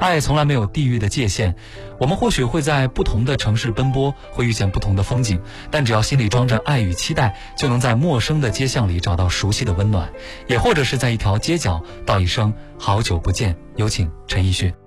爱从来没有地域的界限，我们或许会在不同的城市奔波，会遇见不同的风景，但只要心里装着爱与期待，就能在陌生的街巷里找到熟悉的温暖，也或者是在一条街角道一声好久不见。有请陈奕迅。